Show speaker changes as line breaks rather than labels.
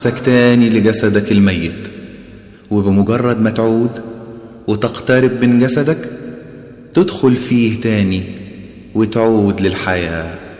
تاني لجسدك الميت، وبمجرد ما تعود وتقترب من جسدك تدخل فيه تاني وتعود للحياة.